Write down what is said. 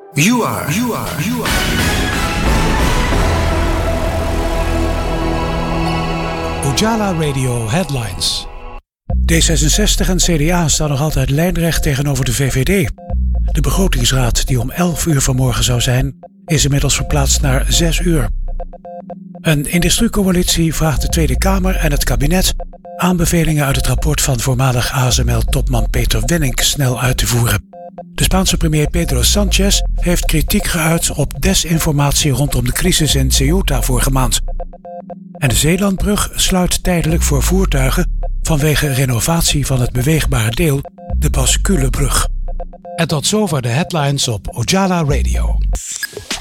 You are. Ojala Radio Headlines. D66 en CDA staan nog altijd lijnrecht tegenover de VVD. De begrotingsraad, die om 11 uur vanmorgen zou zijn, is inmiddels verplaatst naar 6 uur. Een industriecoalitie vraagt de Tweede Kamer en het kabinet aanbevelingen uit het rapport van voormalig ASML-topman Peter Wenninck snel uit te voeren. De Spaanse premier Pedro Sánchez heeft kritiek geuit op desinformatie rondom de crisis in Ceuta vorige maand. En de Zeelandbrug sluit tijdelijk voor voertuigen vanwege renovatie van het beweegbare deel, de Basculebrug. En tot zover de headlines op Ojala Radio.